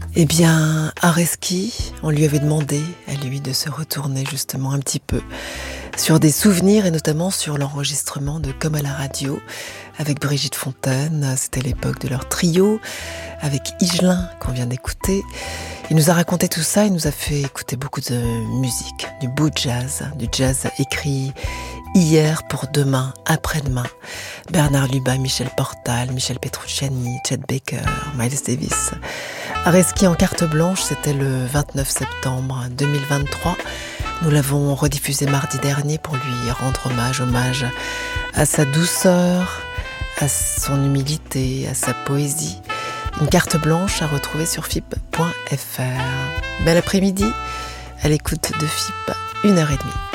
Eh bien, Areski, on lui avait demandé à lui de se retourner justement un petit peu sur des souvenirs et notamment sur l'enregistrement de Comme à la radio avec Brigitte Fontaine. C'était l'époque de leur trio avec Higelin qu'on vient d'écouter. Il nous a raconté tout ça, il nous a fait écouter beaucoup de musique, du beau jazz, du jazz écrit hier pour demain, après-demain. Bernard Lubin, Michel Portal, Michel Petrucciani, Chet Baker, Miles Davis. Areski en carte blanche, c'était le 29 septembre 2023. Nous l'avons rediffusé mardi dernier pour lui rendre hommage à sa douceur, à son humilité, à sa poésie. Une carte blanche à retrouver sur fip.fr. Bel après-midi, à l'écoute de FIP, 1h30.